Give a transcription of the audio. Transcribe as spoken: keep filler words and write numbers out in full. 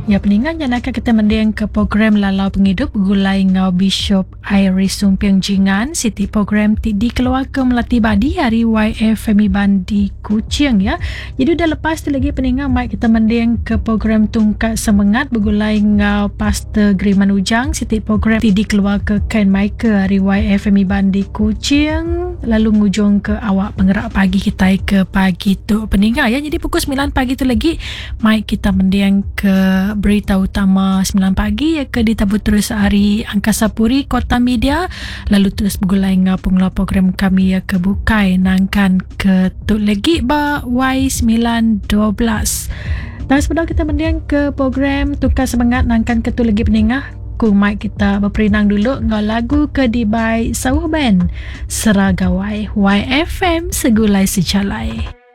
Ya, peningan yang akan kita mendiang ke program Lalau Penghidup gulai ngau Bishop Iris Sumpiang Jingan Siti program ti di keluarga Melati Badi hari Y F Femi Bandi Kuching ya. Jadi udah lepas tu lagi peningan mai kita mendiang ke program Tungkat Semangat bergulai ngau Pastor Griman Ujang Siti program ti di keluarga Ken Michael hari Y F Femi Bandi Kuching, lalu ngujung ke awak penggerak pagi kita ke pagi tu peningan ya. Jadi pukul sembilan pagi tu lagi mai kita mendiang ke berita utama sembilan pagi ya ke ditabut terus hari Angkasa Puri Kota Media, lalu terus bergulai ngau pengelola program kami ya ke bukai nangkan ke tu lagi ba Y sembilan dua belas. Dan sebelum kita mendiang ke program Tukar Semangat nangkan ke tu lagi peningah ku mai kita berperinang dulu ngau lagu ke dibai Sawah Band Seragawai Y F M Segulai Secalai.